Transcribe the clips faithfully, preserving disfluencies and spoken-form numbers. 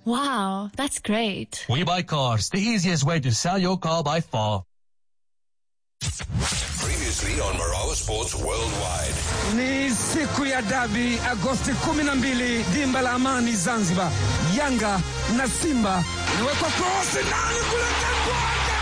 Wow, that's great. We Buy Cars, the easiest way to sell your car by far. Previously on Marawa Sports Worldwide. Ni siku ya dabi Agosti kumi na mbili, dimba la Amani Zanzibar. Yanga na Simba niwekwa cross ndani kule Kangwanda.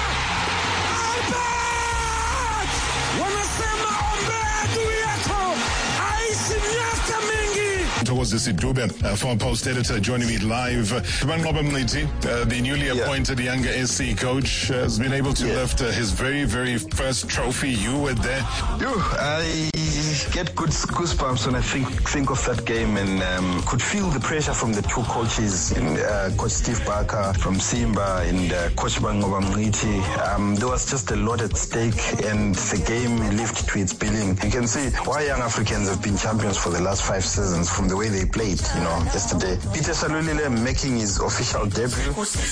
Albert! Wanasema ombe adui yako aishi miaka mingi. Towards this Dube, uh, former Post editor, joining me live. Ban Ngoba Mniti, uh, the newly appointed yeah. Yanga S C coach, uh, has been able to yeah. lift uh, his very, very first trophy. You were there. Yo, I get good goosebumps when I think think of that game, and um, could feel the pressure from the two coaches, and, uh, Coach Steve Barker from Simba and uh, Coach Ban Ngoba Mniti. Um, there was just a lot at stake, and the game lived to its billing. You can see why young Africans have been champions for the last five seasons from the way they played, you know, yesterday. Peter Salulile making his official debut.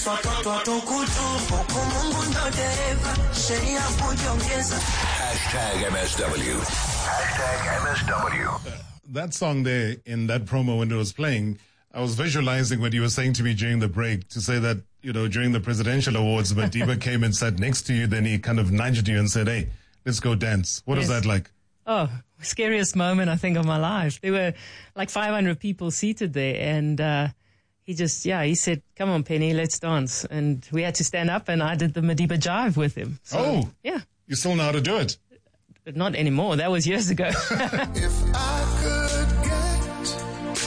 Hashtag M S W. Hashtag M S W. Uh, that song there in that promo when it was playing, I was visualizing what you were saying to me during the break, to say that, you know, during the presidential awards, Madiba came and sat next to you, then he kind of nudged you and said, hey, let's go dance. What yes. was that like? Oh, scariest moment, I think, of my life. There were like five hundred people seated there, and uh, he just, yeah, he said, come on, Penny, let's dance. And we had to stand up, and I did the Madiba jive with him. So, oh, yeah. You still know how to do it? Not anymore. That was years ago. If I could get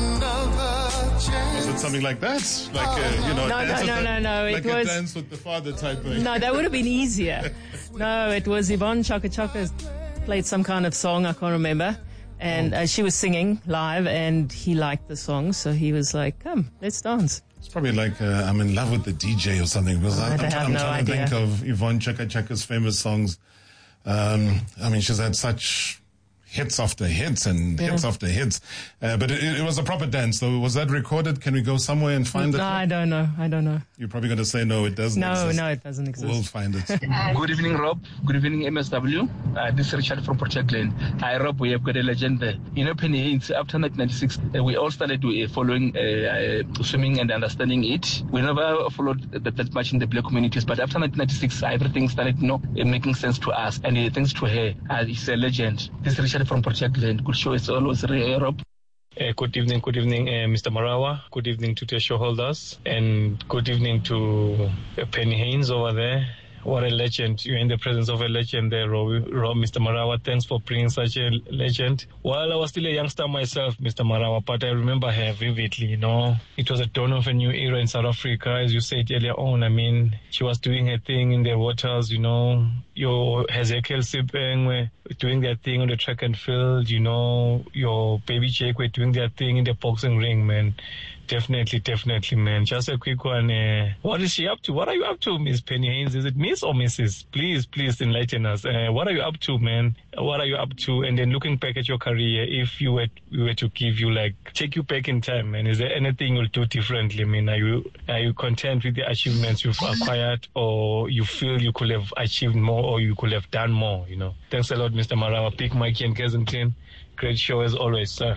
another chance. Was it something like that? Like, uh, you know, no, dance no, no, the, no, no. like it a was, dance with the father type thing. No, that would have been easier. No, it was Yvonne Chaka Chaka played some kind of song, I can't remember. And uh, she was singing live, and he liked the song, so he was like, come, let's dance. It's probably like uh, I'm in love with the D J or something, because I, I'm, I try, I'm no trying idea. to think of Yvonne Chaka Chaka's famous songs. Um, I mean, she's had such hits after hits and yeah. hits after hits. Uh, but it, it was a proper dance, though. Was that recorded? Can we go somewhere and find no, it? No, I don't know. I don't know. You're probably going to say no, it doesn't no, exist. No, no, it doesn't exist. We'll find it. Good evening, Rob. Good evening, M S W. Uh, this is Richard from Project Glen. Hi, Rob. We have got a legend there. You know, Penny Hines, after nineteen ninety-six, uh, we all started uh, following uh, uh, swimming and understanding it. We never followed that, that much in the black communities, but after nineteen ninety-six, everything started, you know, uh, making sense to us. And uh, thanks to her, uh, she's a legend. This is Richard from Project Glen. Good show. It's always uh, Rob. Uh, good evening, good evening, uh, Mister Marawa. Good evening to the show holders, and good evening to uh, Penny Hines over there. What a legend. You're in the presence of a legend there, Rob, Rob, Mister Marawa. Thanks for bringing such a legend. Well, I was still a youngster myself, Mister Marawa, but I remember her vividly, you know. It was a dawn of a new era in South Africa, as you said earlier on. I mean, she was doing her thing in the waters, you know. Your Hezekiel Sipeng were doing their thing on the track and field, you know. Your Baby Jake were doing their thing in the boxing ring, man. Definitely, definitely, man. Just a quick one. Uh, what is she up to? What are you up to, Miss Penny Hines? Is it Miss or Missus? Please, please enlighten us. Uh, what are you up to, man? What are you up to? And then looking back at your career, if you were, we were to give you, like, take you back in time, man, is there anything you'll do differently? I mean, are you, are you content with the achievements you've acquired, or you feel you could have achieved more, or you could have done more, you know? Thanks a lot, Mister Marawa. Big Mikey and Kensington. Great show as always, sir.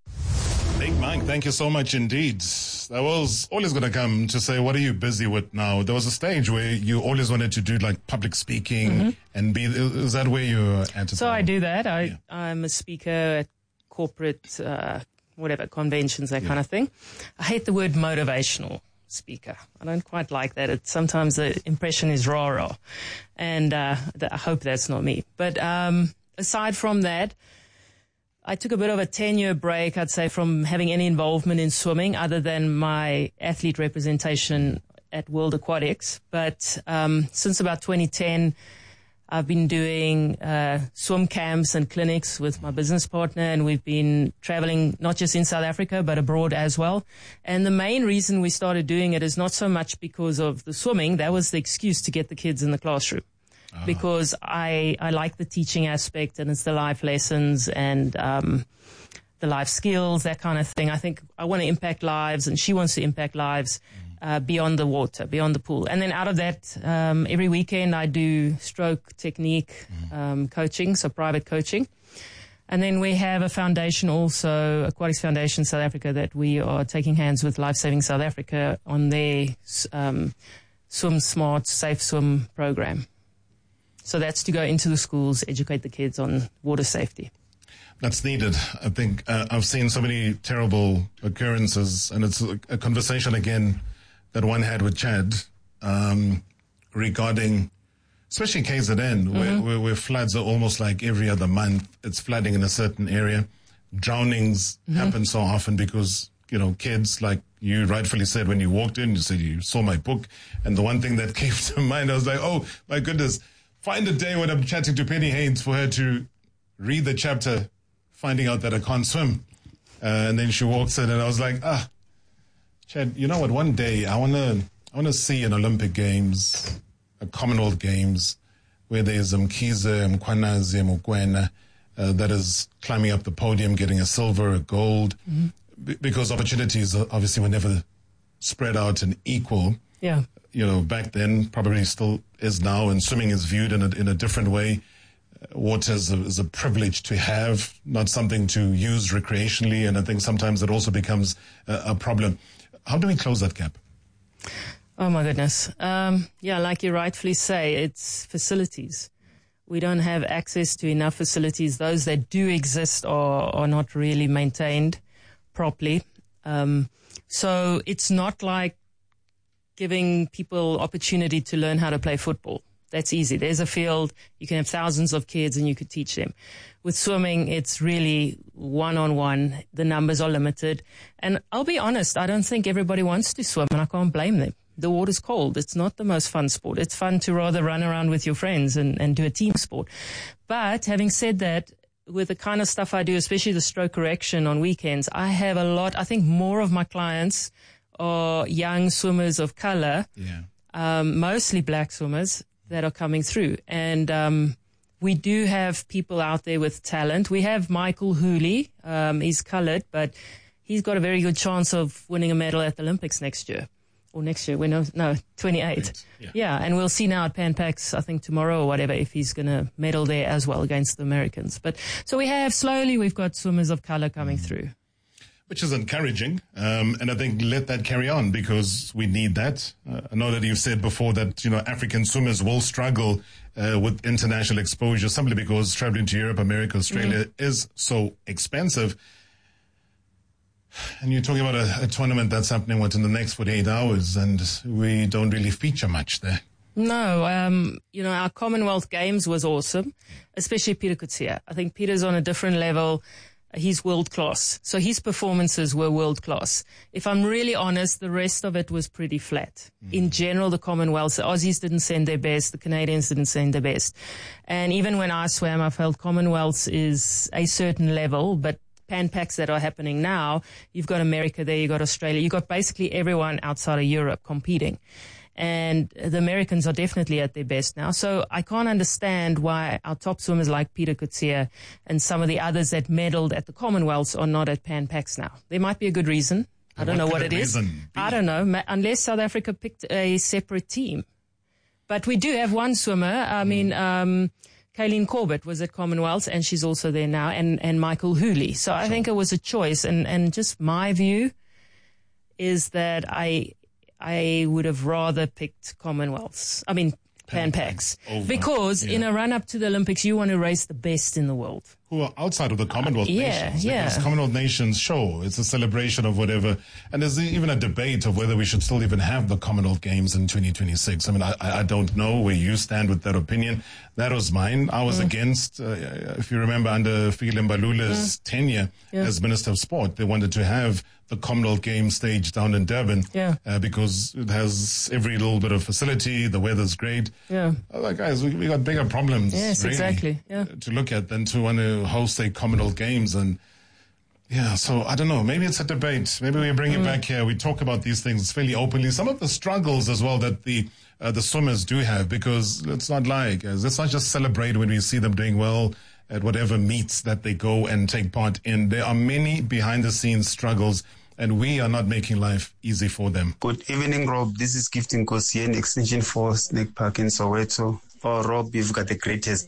Big Mike, thank you so much indeed. I was always going to come to say, what are you busy with now? There was a stage where you always wanted to do like public speaking mm-hmm. and be, is that where you're at? So I do that. I, yeah. I'm a speaker at corporate, uh, whatever, conventions, that yeah. kind of thing. I hate the word motivational speaker. I don't quite like that. It, sometimes the impression is rah-rah. And uh, I hope that's not me. But um, aside from that, I took a bit of a ten-year break, I'd say, from having any involvement in swimming other than my athlete representation at World Aquatics. But um, since about twenty ten, I've been doing uh, swim camps and clinics with my business partner, and we've been traveling not just in South Africa, but abroad as well. And the main reason we started doing it is not so much because of the swimming. That was the excuse to get the kids in the classroom. Uh-huh. Because I, I like the teaching aspect, and it's the life lessons and um, the life skills, that kind of thing. I think I want to impact lives, and she wants to impact lives uh, beyond the water, beyond the pool. And then out of that, um, every weekend I do stroke technique um, coaching, so private coaching. And then we have a foundation also, Aquatics Foundation South Africa, that we are taking hands with Life Saving South Africa on their um, Swim Smart, Safe Swim program. So that's to go into the schools, educate the kids on water safety. That's needed. I think uh, I've seen so many terrible occurrences, and it's a, a conversation again that one had with Chad um, regarding, especially K Z N, mm-hmm. where, where, where floods are almost like every other month. It's flooding in a certain area. Drownings mm-hmm. happen so often because, you know, kids, like you rightfully said when you walked in, you said you saw my book, and the one thing that came to mind, I was like, oh, my goodness, find a day when I'm chatting to Penny Haynes for her to read the chapter, finding out that I can't swim. Uh, and then she walks in, and I was like, ah, Chad, you know what? One day I want to I want to see an Olympic Games, a Commonwealth Games, where there's Mkhize, Mkhwanazi, Mokoena, uh, that is climbing up the podium, getting a silver, a gold, mm-hmm. b- because opportunities obviously were never spread out and equal. Yeah. You know, back then, probably still is now, and swimming is viewed in a, in a different way. Water is a, is a privilege to have, not something to use recreationally, and I think sometimes it also becomes a, a problem. How do we close that gap? Oh, my goodness. Um, yeah, like you rightfully say, it's facilities. We don't have access to enough facilities. Those that do exist are, are not really maintained properly. Um, so it's not like giving people opportunity to learn how to play football. That's easy. There's a field. You can have thousands of kids and you could teach them. With swimming, it's really one-on-one. The numbers are limited. And I'll be honest, I don't think everybody wants to swim, and I can't blame them. The water's cold. It's not the most fun sport. It's fun to rather run around with your friends and, and do a team sport. But having said that, with the kind of stuff I do, especially the stroke correction on weekends, I have a lot, I think more of my clients are young swimmers of color, yeah. um, mostly black swimmers, that are coming through. And um, we do have people out there with talent. We have Michael Hooley. Um, he's colored, but he's got a very good chance of winning a medal at the Olympics next year. Or next year, we know, no, twenty-eight. Yeah. yeah, and we'll see now at Pan Pacs, I think tomorrow or whatever, if he's going to medal there as well against the Americans. But so we have, slowly, we've got swimmers of color coming mm. through. Which is encouraging, um, and I think let that carry on because we need that. Uh, I know that you've said before that, you know, African swimmers will struggle uh, with international exposure simply because traveling to Europe, America, Australia mm. is so expensive. And you're talking about a, a tournament that's happening, what, in the next forty-eight hours, and we don't really feature much there. No, um, you know, our Commonwealth Games was awesome, especially Peter Coetzee. I think Peter's on a different level. He's world class. So his performances were world class. If I'm really honest, the rest of it was pretty flat. Mm. In general, the Commonwealth, the Aussies didn't send their best. The Canadians didn't send their best. And even when I swam, I felt Commonwealths is a certain level, but Pan Pacs that are happening now, you've got America there, you've got Australia, you've got basically everyone outside of Europe competing. And the Americans are definitely at their best now. So I can't understand why our top swimmers like Peter Coetzee and some of the others that medaled at the Commonwealths are not at Pan Pacs now. There might be a good reason. I don't know what it is. I don't know, unless South Africa picked a separate team. But we do have one swimmer. I mean, um, Kayleen Corbett was at Commonwealths, and she's also there now, and, and Michael Hooley. So I think it was a choice. And, and just my view is that I... I would have rather picked Commonwealths. I mean, Pan Pacs. Because yeah. in a run-up to the Olympics, you want to race the best in the world. Who are outside of the Commonwealth uh, yeah, nations. Yeah, yeah. Commonwealth nations show. It's a celebration of whatever. And there's even a debate of whether we should still even have the Commonwealth Games in twenty twenty-six. I mean, I, I don't know where you stand with that opinion. That was mine. I was mm. against, uh, if you remember, under Fikile Mbalula's mm. tenure yeah. as Minister of Sport, they wanted to have the Commonwealth Games stage down in Durban yeah. uh, because it has every little bit of facility. The weather's great. Yeah. Like, guys, we, we got bigger problems yes, really, exactly. Yeah. to look at than to want to host a Commonwealth Games. And yeah, so I don't know. Maybe it's a debate. Maybe we bring mm. it back here. We talk about these things fairly openly. Some of the struggles as well that the uh, the swimmers do have, because let's not lie, guys. Let's not just celebrate when we see them doing well at whatever meets that they go and take part in. There are many behind-the-scenes struggles, and we are not making life easy for them. Good evening, Rob. This is Gifting Kosi, an extension for Snake Park in Soweto. Oh, Rob, you've got the greatest there.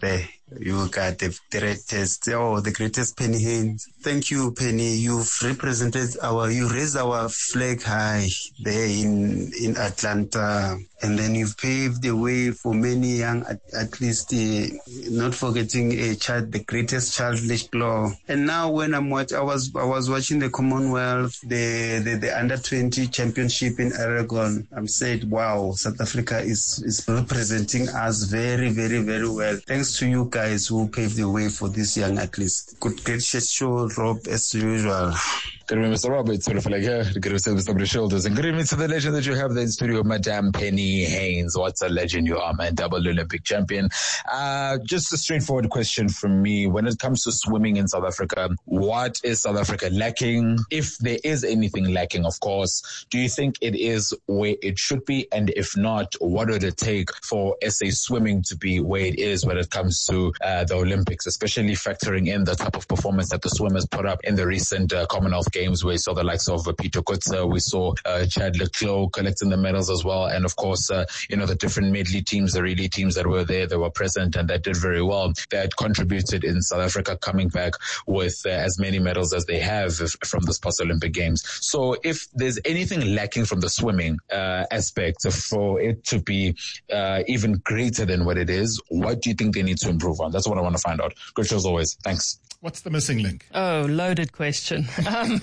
You got the greatest, oh, the greatest Penny Hens. Thank you, Penny. You've represented our, you raised our flag high there in, in Atlanta. And then you've paved the way for many young athletes, uh, not forgetting a child, the greatest childish law. And now when I'm watch, I was I was watching the Commonwealth, the, the, the under twenty championship in Aragon. I'm saying, wow, South Africa is, is representing us very, very, very well. Thanks to you guys who paved the way for these young athletes. Good, great show, Rob, as usual. Good evening, Mister Robert. Sort of like here. Good evening, Mister Bruce Shoulders. And good evening to the legend that you have there in studio, Madame Penny Hens. What a legend you are, man. Double Olympic champion. Uh, just a straightforward question from me. When it comes to swimming in South Africa, what is South Africa lacking? If there is anything lacking, of course, do you think it is where it should be? And if not, what would it take for S A swimming to be where it is when it comes to uh, the Olympics, especially factoring in the type of performance that the swimmers put up in the recent uh, Commonwealth Games, where we saw the likes of uh, Peter Kutzer, we saw uh, Chad Leclerc collecting the medals as well, and of course, uh, you know, the different medley teams, the relay teams that were there, that were present and that did very well, that contributed in South Africa coming back with uh, as many medals as they have from this past Olympic Games. So if there's anything lacking from the swimming uh, aspect for it to be uh, even greater than what it is, what do you think they need to improve on? That's what I want to find out. Good show as always. Thanks. What's the missing link? Oh, loaded question. Um,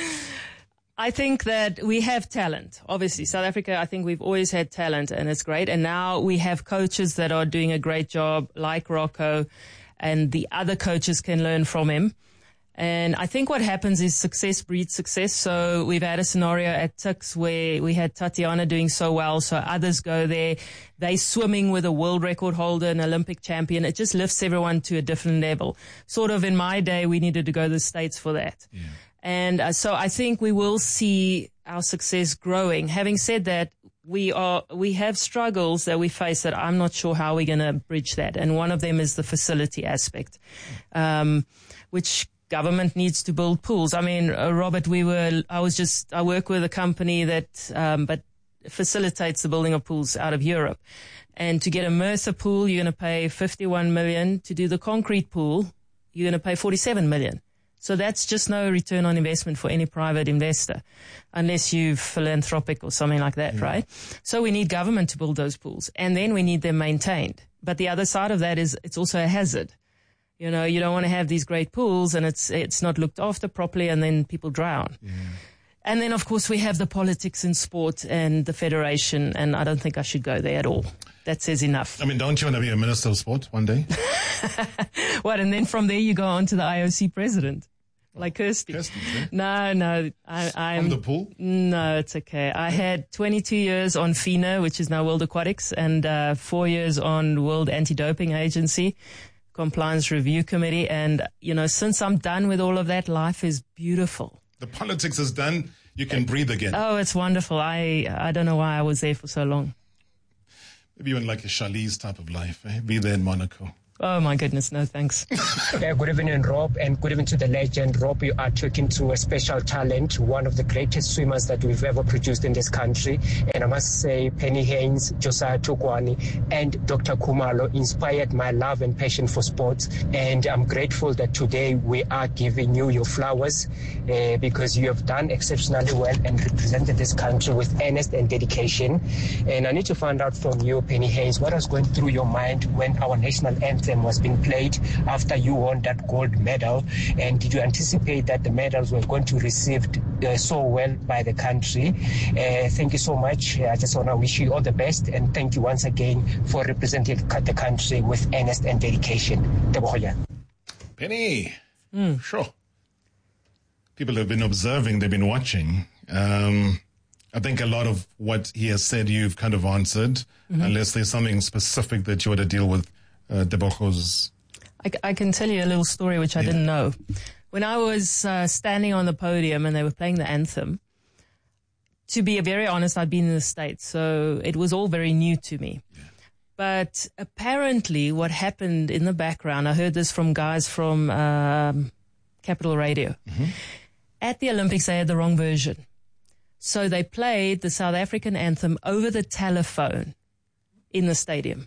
I think that we have talent. Obviously, South Africa, I think we've always had talent, and it's great. And now we have coaches that are doing a great job, like Rocco, and the other coaches can learn from him. And I think what happens is success breeds success. So we've had a scenario at Tuks where we had Tatiana doing so well, so others go there. They swimming with a world record holder, an Olympic champion. It just lifts everyone to a different level. Sort of in my day, we needed to go to the States for that. Yeah. And uh, so I think we will see our success growing. Having said that, we are, we have struggles that we face that I'm not sure how we're going to bridge that. And one of them is the facility aspect, um, which government needs to build pools. I mean, uh, Robert, we were, I was just, I work with a company that, um, but facilitates the building of pools out of Europe. And to get a Mercer pool, you're going to pay fifty-one million. To do the concrete pool, you're going to pay forty-seven million. So that's just no return on investment for any private investor, unless you're philanthropic or something like that, yeah. Right? So we need government to build those pools, and then we need them maintained. But the other side of that is it's also a hazard. You know, you don't want to have these great pools and it's it's not looked after properly, and then people drown. Yeah. And then, of course, we have the politics in sport and the federation, and I don't think I should go there at all. That says enough. I mean, don't you want to be a minister of sport one day? What, and then from there you go on to the I O C president, like Kirsty. Kirsty, yeah. No, no. I, I'm, From the pool? No, it's okay. I had twenty-two years on FINA, which is now World Aquatics, and uh, four years on World Anti-Doping Agency, Compliance Review Committee. And, you know, since I'm done with all of that, life is beautiful. The politics is done. You can breathe again. Oh, it's wonderful. I I don't know why I was there for so long. Maybe you want like a Charlize type of life, eh? Be there in Monaco. Oh, my goodness. No, thanks. uh, good evening, Rob, and good evening to the legend. Rob, you are talking to a special talent, one of the greatest swimmers that we've ever produced in this country. And I must say, Penny Hens, Josiah Tukwani, and Doctor Khumalo inspired my love and passion for sports. And I'm grateful that today we are giving you your flowers uh, because you have done exceptionally well and represented this country with earnest and dedication. And I need to find out from you, Penny Hens, what was going through your mind when our national anthem was being played after you won that gold medal, and did you anticipate that the medals were going to be received uh, so well by the country? Uh, thank you so much. I just want to wish you all the best, and thank you once again for representing the country with earnest and dedication. Penny, mm. Sure. People have been observing, they've been watching. Um, I think a lot of what he has said you've kind of answered, mm-hmm. unless there's something specific that you want to deal with. Uh, Tebogo's. I, I can tell you a little story which I yeah. didn't know. When I was uh, standing on the podium and they were playing the anthem, to be very honest, I'd been in the States, so it was all very new to me. Yeah. But apparently what happened in the background, I heard this from guys from um, Capital Radio. Mm-hmm. At the Olympics, they had the wrong version. So they played the South African anthem over the telephone in the stadium.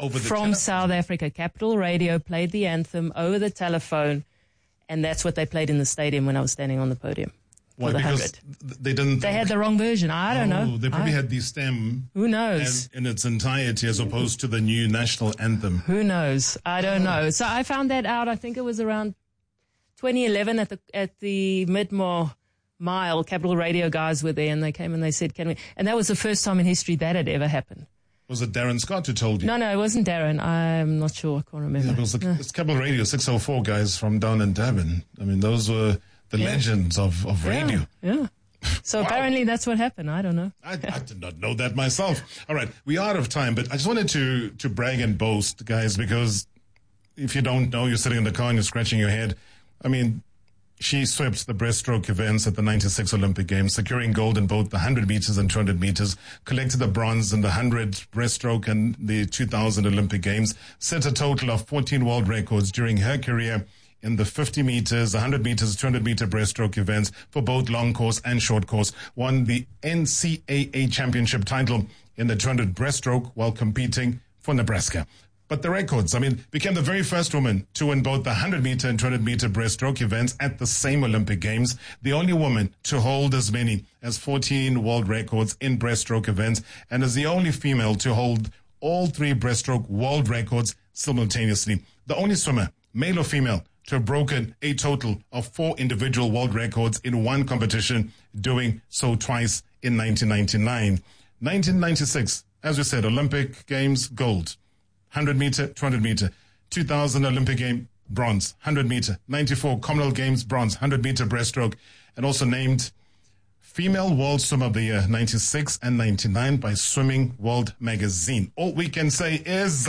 Over the from telephone. South Africa. Capital Radio played the anthem over the telephone, and that's what they played in the stadium when I was standing on the podium. Why? For the Because hundred. th- they didn't. They had the wrong version. I don't oh, know. They probably I- had the stem. Who knows? And, in its entirety, as opposed to the new national anthem. Who knows? I don't know. So I found that out. I think it was around twenty eleven at the at the Midmore Mile. Capital Radio guys were there, and they came and they said, "Can we?" And that was the first time in history that had ever happened. Was it Darren Scott who told you? No, no, it wasn't Darren. I'm not sure. I can't remember. Yeah, it was the, No. it's Capital Radio six oh four guys from down in Durban. I mean, those were the Yeah. legends of, of radio. Yeah. yeah. So Wow. apparently that's what happened. I don't know. I, I did not know that myself. All right, we are out of time, but I just wanted to to brag and boast, guys, because if you don't know, you're sitting in the car and you're scratching your head. I mean, she swept the breaststroke events at the ninety-six Olympic Games, securing gold in both the one hundred meters and two hundred meters, collected the bronze in the one hundred breaststroke and the two thousand Olympic Games, set a total of fourteen world records during her career in the fifty meters, one hundred meters, two hundred meter breaststroke events for both long course and short course, won the N C A A championship title in the two hundred breaststroke while competing for Nebraska. But the records, I mean, became the very first woman to win both the one hundred meter and two hundred meter breaststroke events at the same Olympic Games, the only woman to hold as many as fourteen world records in breaststroke events, and is the only female to hold all three breaststroke world records simultaneously. The only swimmer, male or female, to have broken a total of four individual world records in one competition, doing so twice in nineteen ninety-nine. nineteen ninety-six, as we said, Olympic Games, gold. one hundred meter, two hundred meter. two thousand Olympic game, bronze. one hundred meter. ninety-four Commonwealth Games, bronze. one hundred meter breaststroke. And also named Female World Swimmer of the Year, ninety-six and ninety-nine by Swimming World Magazine. All we can say is...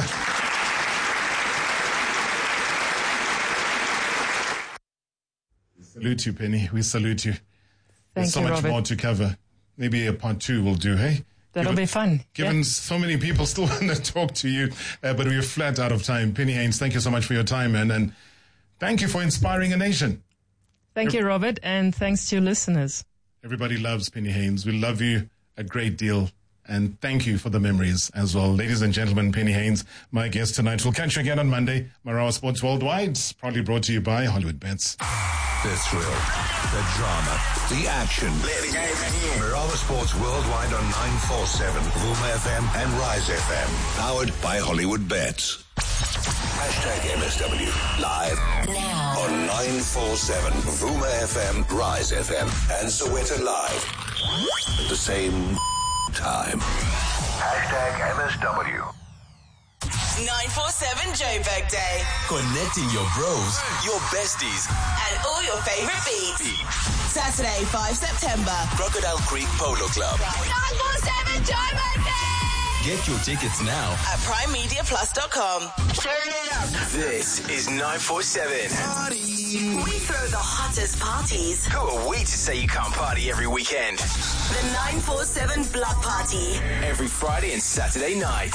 salute you, Penny. We salute you. Thank There's so you, much Robert. more to cover. Maybe a part two will do, hey? That'll Given- be fun. Given Yeah. so many people still want to talk to you, uh, but we're flat out of time. Penny Haynes, thank you so much for your time, man, and thank you for inspiring a nation. Thank you, Robert, and thanks to your listeners. Everybody loves Penny Haynes. We love you a great deal, and thank you for the memories as well. Ladies and gentlemen, Penny Haynes, my guest tonight. We'll catch you again on Monday. Marawa Sports Worldwide, proudly brought to you by Hollywood Bets. The thrill, the drama, the action. Marawa Sports Worldwide on nine forty-seven, Vuma F M and Rise F M. Powered by Hollywood Bets. Hashtag M S W. Live now on nine forty-seven, Vuma F M, Rise F M, and Soweto Live. At the same time. Hashtag M S W. nine four seven Joburg Day. Connecting your bros, your besties, And all your favorite beats. Saturday, the fifth of September. Crocodile Creek Polo Club. nine four seven Joburg Day. Get your tickets now. At prime media plus dot com. Turn it up. This is nine four seven. We throw the hottest parties. Who are we to say you can't party every weekend? The nine four seven Block Party. Every Friday and Saturday night.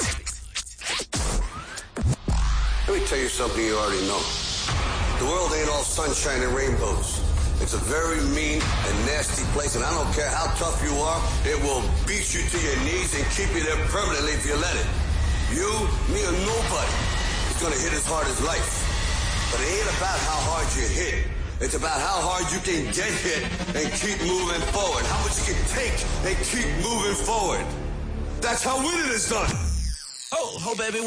Let me tell you something you already know. The world ain't all sunshine and rainbows. It's a very mean and nasty place, and I don't care how tough you are, it will beat you to your knees and keep you there permanently if you let it. You, me, or nobody is gonna hit as hard as life. But it ain't about how hard you hit. It's about how hard you can get hit and keep moving forward. How much you can take and keep moving forward. That's how winning is done. Oh, oh, baby.